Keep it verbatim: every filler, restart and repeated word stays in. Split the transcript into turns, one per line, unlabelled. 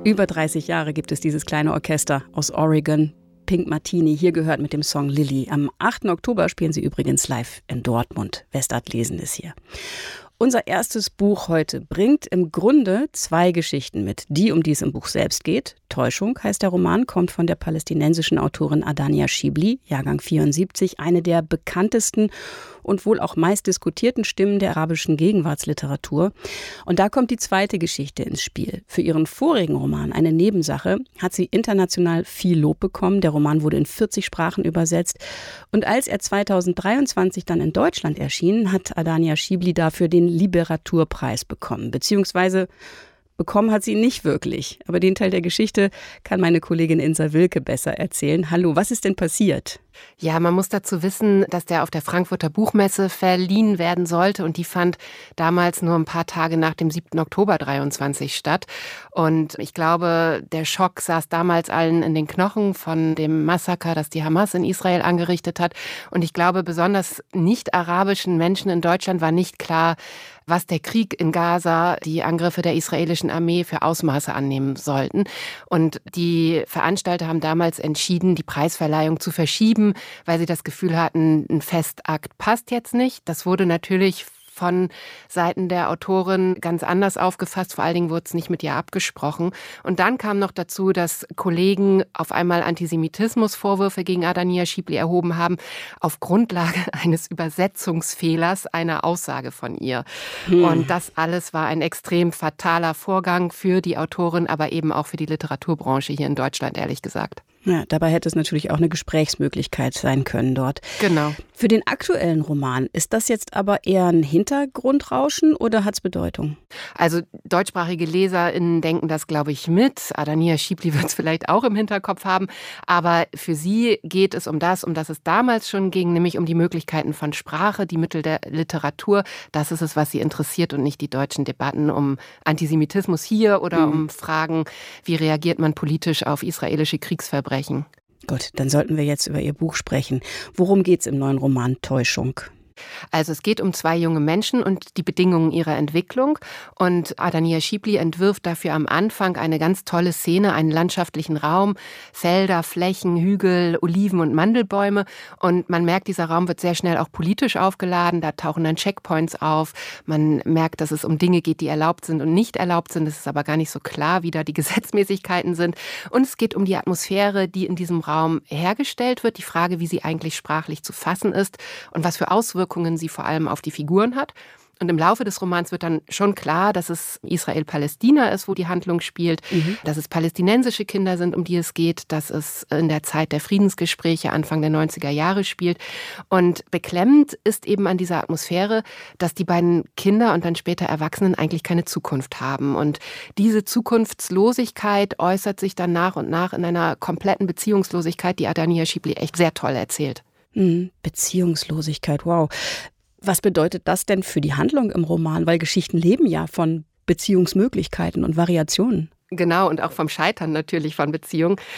Über dreißig Jahre gibt es dieses kleine Orchester aus Oregon. Pink Martini, hier gehört mit dem Song Lily. Am achten Oktober spielen sie übrigens live in Dortmund. Westart lesen ist hier. Unser erstes Buch heute bringt im Grunde zwei Geschichten mit. Die, um die es im Buch selbst geht. Täuschung heißt der Roman, kommt von der palästinensischen Autorin Adania Shibli, Jahrgang vierundsiebzig, eine der bekanntesten und wohl auch meist diskutierten Stimmen der arabischen Gegenwartsliteratur. Und da kommt die zweite Geschichte ins Spiel. Für ihren vorigen Roman, Eine Nebensache, hat sie international viel Lob bekommen. Der Roman wurde in vierzig Sprachen übersetzt. Und als er zweitausenddreiundzwanzig dann in Deutschland erschien, hat Adania Shibli dafür den Literaturpreis bekommen. Beziehungsweise bekommen hat sie ihn nicht wirklich. Aber den Teil der Geschichte kann meine Kollegin Insa Wilke besser erzählen. Hallo, was ist denn passiert?
Ja, man muss dazu wissen, dass der auf der Frankfurter Buchmesse verliehen werden sollte und die fand damals nur ein paar Tage nach dem siebten Oktober dreiundzwanzig statt. Und ich glaube, der Schock saß damals allen in den Knochen von dem Massaker, das die Hamas in Israel angerichtet hat. Und ich glaube, besonders nicht-arabischen Menschen in Deutschland war nicht klar, was der Krieg in Gaza, die Angriffe der israelischen Armee für Ausmaße annehmen sollten. Und die Veranstalter haben damals entschieden, die Preisverleihung zu verschieben, weil sie das Gefühl hatten, ein Festakt passt jetzt nicht. Das wurde natürlich von Seiten der Autorin ganz anders aufgefasst. Vor allen Dingen wurde es nicht mit ihr abgesprochen. Und dann kam noch dazu, dass Kollegen auf einmal Antisemitismusvorwürfe gegen Adania Shibli erhoben haben, auf Grundlage eines Übersetzungsfehlers einer Aussage von ihr. Hm. Und das alles war ein extrem fataler Vorgang für die Autorin, aber eben auch für die Literaturbranche hier in Deutschland, ehrlich gesagt.
Ja, dabei hätte es natürlich auch eine Gesprächsmöglichkeit sein können dort.
Genau.
Für den aktuellen Roman, ist das jetzt aber eher ein Hintergrundrauschen oder hat es Bedeutung?
Also deutschsprachige LeserInnen denken das, glaube ich, mit. Adania Shibli wird es vielleicht auch im Hinterkopf haben. Aber für sie geht es um das, um das es damals schon ging, nämlich um die Möglichkeiten von Sprache, die Mittel der Literatur. Das ist es, was sie interessiert und nicht die deutschen Debatten um Antisemitismus hier oder mhm. um Fragen, wie reagiert man politisch auf israelische Kriegsverbrechen.
Gut, dann sollten wir jetzt über Ihr Buch sprechen. Worum geht's im neuen Roman Täuschung?
Also es geht um zwei junge Menschen und die Bedingungen ihrer Entwicklung. Und Adania Shibli entwirft dafür am Anfang eine ganz tolle Szene, einen landschaftlichen Raum, Felder, Flächen, Hügel, Oliven und Mandelbäume. Und man merkt, dieser Raum wird sehr schnell auch politisch aufgeladen. Da tauchen dann Checkpoints auf. Man merkt, dass es um Dinge geht, die erlaubt sind und nicht erlaubt sind. Es ist aber gar nicht so klar, wie da die Gesetzmäßigkeiten sind. Und es geht um die Atmosphäre, die in diesem Raum hergestellt wird. Die Frage, wie sie eigentlich sprachlich zu fassen ist und was für Auswirkungen sie vor allem auf die Figuren hat. Und im Laufe des Romans wird dann schon klar, dass es Israel-Palästina ist, wo die Handlung spielt, mhm. dass es palästinensische Kinder sind, um die es geht, dass es in der Zeit der Friedensgespräche Anfang der neunziger Jahre spielt. Und beklemmend ist eben an dieser Atmosphäre, dass die beiden Kinder und dann später Erwachsenen eigentlich keine Zukunft haben. Und diese Zukunftslosigkeit äußert sich dann nach und nach in einer kompletten Beziehungslosigkeit, die Adania Shibli echt sehr toll erzählt.
Beziehungslosigkeit, wow. Was bedeutet das denn für die Handlung im Roman? Weil Geschichten leben ja von Beziehungsmöglichkeiten und Variationen.
Genau, und auch vom Scheitern natürlich von Beziehungen.